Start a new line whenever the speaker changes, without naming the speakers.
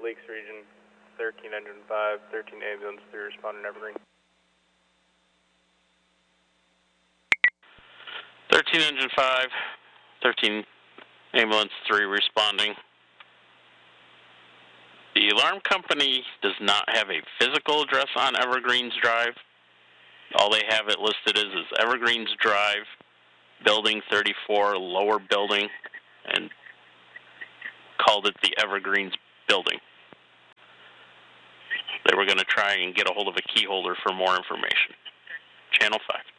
Lakes Region, 13 Engine 5, 13 Ambulance 3 responding Evergreen.
13 Engine 5, 13 Ambulance 3 responding. The alarm company does not have a physical address on Evergreens Drive. All they have it listed is Evergreens Drive, Building 34, lower building, and called it the Evergreens Building. They were going to try and get a hold of a key holder for more information. Channel 5.